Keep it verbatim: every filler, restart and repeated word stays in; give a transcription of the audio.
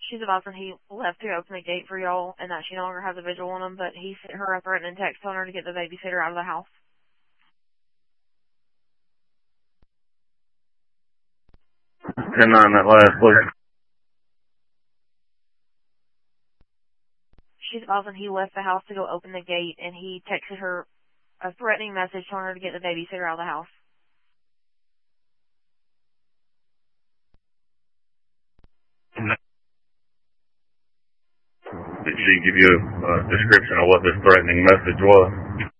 She's advising he left to open the gate for y'all and that she no longer has a visual on him, but he sent her a threatening text telling her to get the babysitter out of the house. ten nine, that last, please. She's advising he left the house to go open the gate, and he texted her a threatening message telling her to get the babysitter out of the house. Did she give you a uh, description of what this threatening message was?